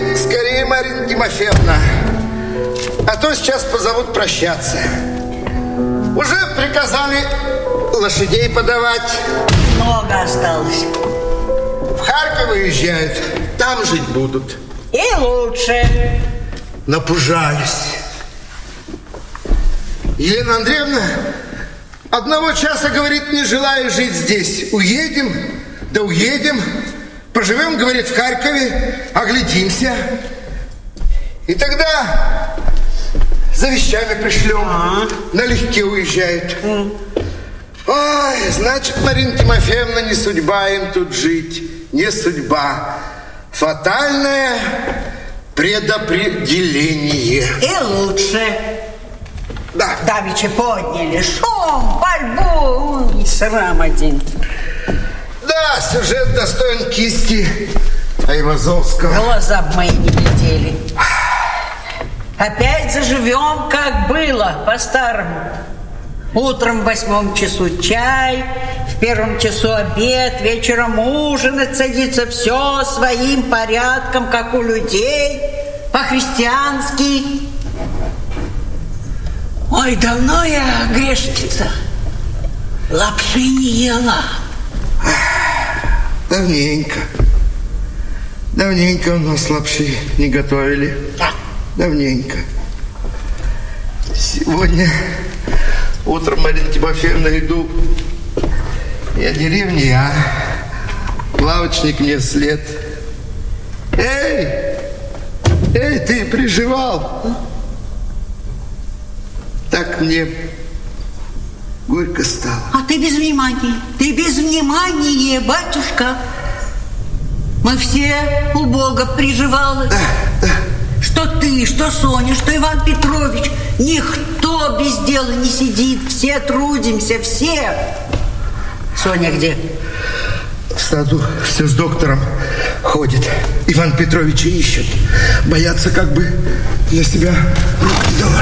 скорее, Марина Тимофеевна. А то сейчас позовут прощаться. Уже приказали лошадей подавать. Много осталось. В Харьков уезжают, там жить будут. И лучше. Напужались. Елена Андреевна одного часа говорит, не желаю жить здесь. Уедем, да уедем. Поживем, говорит, в Харькове, оглядимся. И тогда за вещами пришлем. Налегке уезжают. Ой, значит, Марина Тимофеевна, не судьба им тут жить. Не судьба. Фатальное предопределение. И лучше. Да. Давеча подняли шум, пальбу. Ой, срам один. Да, сюжет достоин кисти Айвазовского. Глаза б мои не глядели. Опять заживем, как было, по-старому. Утром в 8 часу чай, в 1 часу обед, вечером ужинать садится. Все своим порядком, как у людей, по-христиански. Ой, давно я, грешница, лапши не ела. Давненько. Давненько у нас лапши не готовили. Да. Давненько. Сегодня утром, Марина Тимофеевна, иду. Я деревня, а лавочник мне вслед. Эй, ты приживал? Так мне горько стало. А ты без внимания. Ты без внимания, батюшка. Мы все у Бога приживалы. Да. Что ты, что Соня, что Иван Петрович. Никто без дела не сидит. Все трудимся, все. Соня где? В саду все с доктором ходит. Иван Петровича ищут. Боятся, как бы на себя рук не наложить.